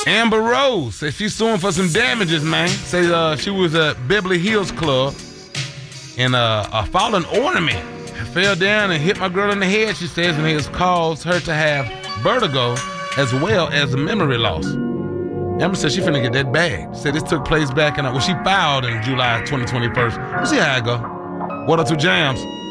Amber Rose says she's suing for some damages, man. Says she was at Beverly Hills Club and a fallen ornament fell down and hit my girl in the head, she says, and it has caused her to have vertigo as well as memory loss. Amber said she finna get that bag. Said this took place back in, she filed in July 2021. We'll see how it go. What are two jams?